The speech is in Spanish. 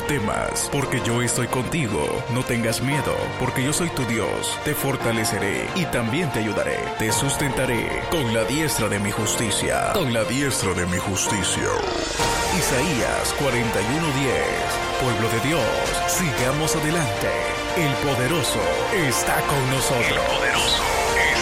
temas, porque yo estoy contigo. No tengas miedo, porque yo soy tu Dios. Te fortaleceré y también te ayudaré. Te sustentaré con la diestra de mi justicia. Con la diestra de mi justicia. Isaías 41:10. Pueblo de Dios, sigamos adelante. El poderoso está con nosotros. El poderoso